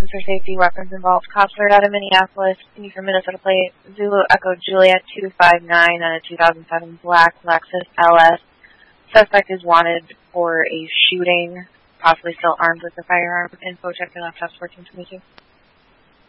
officer safety, weapons involved. Cops are out of Minneapolis. Can you from Minnesota plate Zulu Echo Juliet 259 on a 2007 black Lexus LS. Suspect is wanted for a shooting, possibly still armed with a firearm. Info check your laptops 1422.